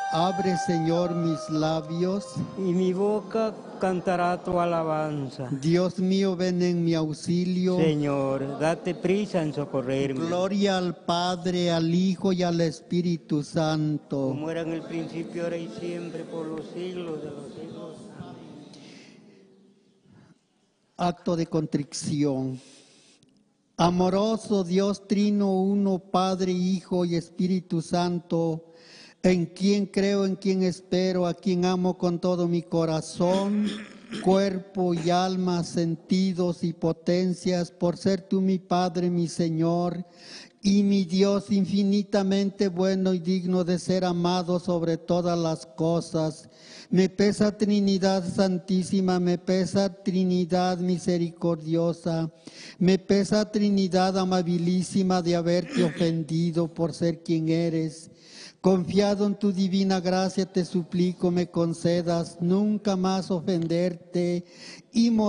Abre, Señor, mis labios. y mi boca cantará tu alabanza. Dios mío, ven en mi auxilio. Señor, date prisa en socorrerme. Gloria al Padre, al Hijo y al Espíritu Santo. Como era en el principio, ahora y siempre, por los siglos de los siglos. Acto de contrición. Amoroso Dios Trino Uno, Padre, Hijo y Espíritu Santo, en quien creo, en quien espero, a quien amo con todo mi corazón, cuerpo y alma, sentidos y potencias, por ser tú mi Padre, mi Señor, y mi Dios infinitamente bueno y digno de ser amado sobre todas las cosas. Me pesa Trinidad Santísima, me pesa Trinidad Misericordiosa, me pesa Trinidad Amabilísima de haberte ofendido por ser quien eres. Confiado en tu divina gracia te suplico me concedas nunca más ofenderte y morir